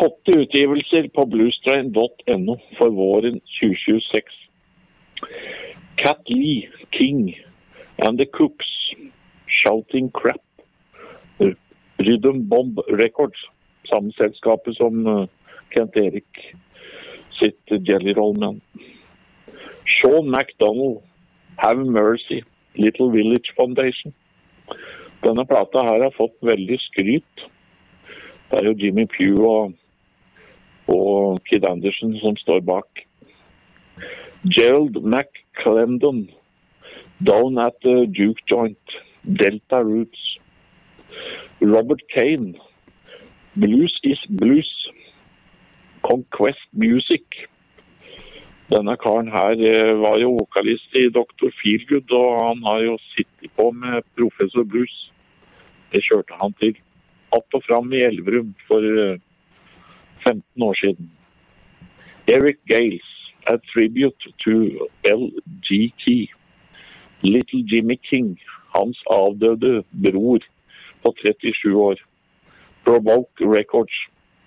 Hotte utgivelser på bluestrain.no for våren 2026. Cat Lee, King and the Cooks, Shouting Crap, Rhythm Bomb Records, samme selskapet som Kent Erik sitt Jelly Roll Man. Sean McDonald, Have Mercy, Little Village Foundation. Denne plata her har fått veldig skryt. Det jo Jimmy Pugh og Kid Anderson som står bak. Gerald McClendon, Down at the Juke Joint, Delta Roots. Robert Kane, Blues is Blues, Conquest Music. Denne karen her var jo vokalist i Dr. Feelgood, og han har jo sittet på med Professor Blues. Det kjørte han til att og fram i Elverum for 15 år siden. Eric Gales, A Tribute to L.G. Key. Little Jimmy King, hans avdøde bror på 37 år. Provoke Records.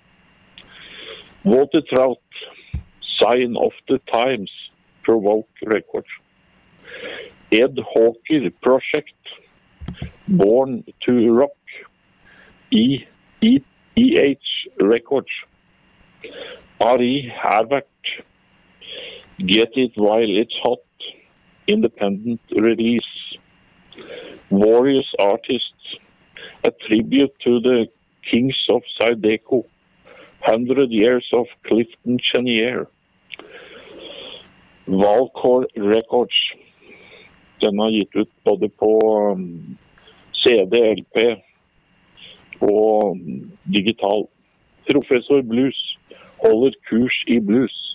Watertrout, Sign of the Times, Provoke Records. Ed Hawker Project, Born to Rock, EH Records. Ari Hervert, Get It While It's Hot, Independent Release. Warriors Artists, A Tribute to the Kings of Zydeco, 100 Years of Clifton Chenier. Valcor Records. Den har gitt ut både på CD, LP og digital. Professor Blues holder kurs i blues.